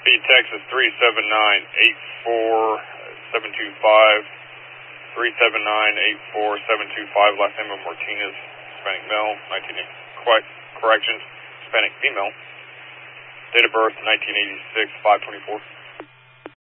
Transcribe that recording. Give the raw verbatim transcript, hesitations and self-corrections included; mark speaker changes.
Speaker 1: Speed Texas three seven nine eight four seven two five. three seven nine eight four seven two five. Last name of Martinez, Hispanic male, nineteen eighty, corrections, Hispanic female. Date of birth nineteen eighty-six, five twenty-four.